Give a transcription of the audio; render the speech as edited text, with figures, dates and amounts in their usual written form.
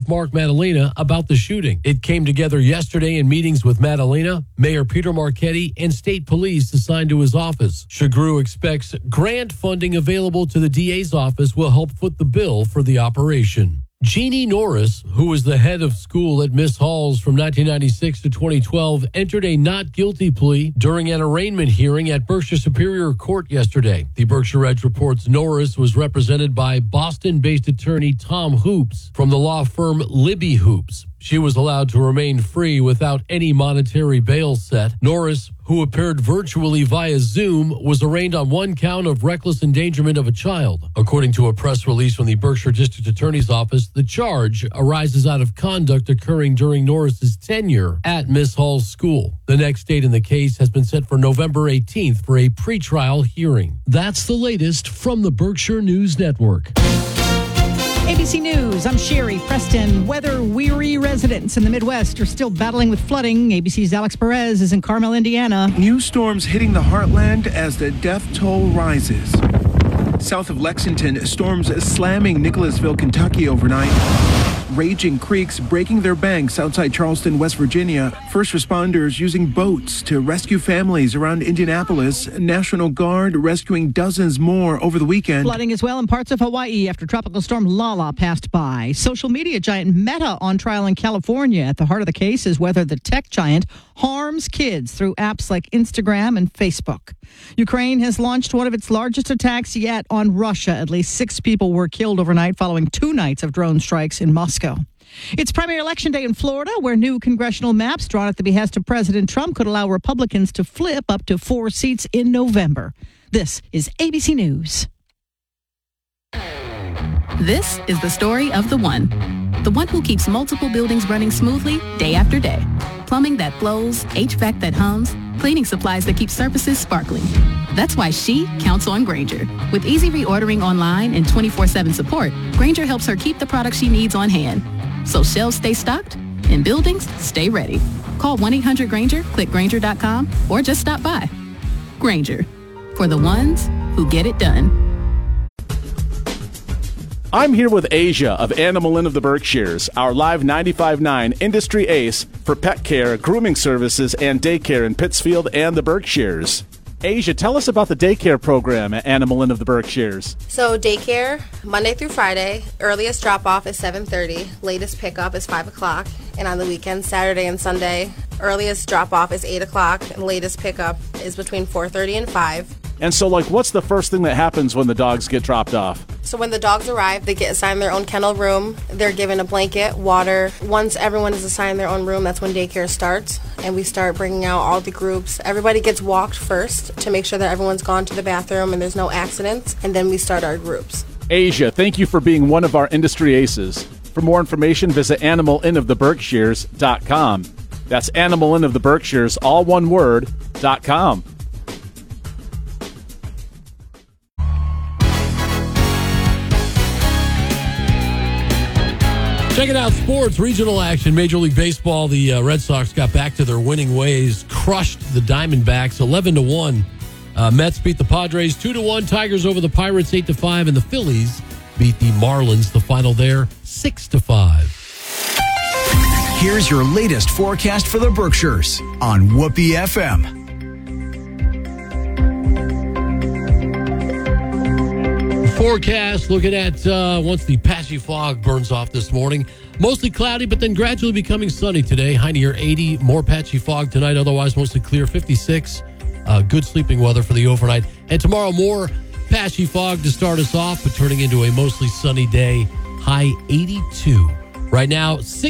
Mark Maddalena about the shooting. It came together yesterday in meetings with Maddalena, Mayor Peter Marchetti, and state police assigned to his office. Shagru expects grant funding available to the DA's office will help foot the bill for the operation. Jeannie Norris, who was the head of school at Miss Halls from 1996 to 2012, entered a not guilty plea during an arraignment hearing at Berkshire Superior Court yesterday. The Berkshire Edge reports Norris was represented by Boston-based attorney Tom Hoops from the law firm Libby Hoops. She was allowed to remain free without any monetary bail set. Norris, who appeared virtually via Zoom, was arraigned on one count of reckless endangerment of a child. According to a press release from the Berkshire District Attorney's Office, the charge arises out of conduct occurring during Norris's tenure at Miss Hall's school. The next date in the case has been set for November 18th for a pretrial hearing. That's the latest from the Berkshire News Network. ABC News, I'm Sherry Preston. Weather-weary residents in the Midwest are still battling with flooding. ABC's Alex Perez is in Carmel, Indiana. New storms hitting the heartland as the death toll rises. South of Lexington, storms slamming Nicholasville, Kentucky overnight. Raging creeks breaking their banks outside Charleston, West Virginia. First responders using boats to rescue families around Indianapolis. National Guard rescuing dozens more over the weekend. Flooding as well in parts of Hawaii after Tropical Storm Lala passed by. Social media giant Meta on trial in California. At the heart of the case is whether the tech giant harms kids through apps like Instagram and Facebook. Ukraine has launched one of its largest attacks yet on Russia. At least 6 people were killed overnight following 2 nights of drone strikes in Moscow. It's primary election day in Florida, where new congressional maps drawn at the behest of President Trump could allow Republicans to flip up to 4 seats in November. This is ABC News. This is the story of the one who keeps multiple buildings running smoothly day after day. Plumbing that flows, HVAC that hums, cleaning supplies that keep surfaces sparkling. That's why she counts on Grainger. With easy reordering online and 24/7 support, Grainger helps her keep the products she needs on hand. So shelves stay stocked and buildings stay ready. Call 1-800-GRAINGER, click Grainger.com, or just stop by. Grainger, for the ones who get it done. I'm here with Asia of Animal Inn of the Berkshires, our live 95.9 industry ace for pet care, grooming services, and daycare in Pittsfield and the Berkshires. Asia, tell us about the daycare program at Animal Inn of the Berkshires. So daycare, Monday through Friday, earliest drop-off is 7:30, latest pickup is 5 o'clock, and on the weekends, Saturday and Sunday, earliest drop-off is 8 o'clock, and latest pickup is between 4:30 and 5. And so, what's the first thing that happens when the dogs get dropped off? So when the dogs arrive, they get assigned their own kennel room. They're given a blanket, water. Once everyone is assigned their own room, that's when daycare starts. And we start bringing out all the groups. Everybody gets walked first to make sure that everyone's gone to the bathroom and there's no accidents. And then we start our groups. Asia, thank you for being one of our industry aces. For more information, visit animalinoftheberkshires.com. That's animalinoftheberkshires, all one word, .com. Checking out sports, regional action, Major League Baseball. The Red Sox got back to their winning ways, crushed the Diamondbacks 11-1. Mets beat the Padres 2-1. Tigers over the Pirates 8-5, and the Phillies beat the Marlins. The final there 6-5. Here's your latest forecast for the Berkshires on Whoopee FM. Forecast, looking at once the patchy fog burns off this morning. Mostly cloudy, but then gradually becoming sunny today. High near 80. More patchy fog tonight, otherwise mostly clear, 56. Good sleeping weather for the overnight. And tomorrow, more patchy fog to start us off, but turning into a mostly sunny day. High 82. Right now, 6.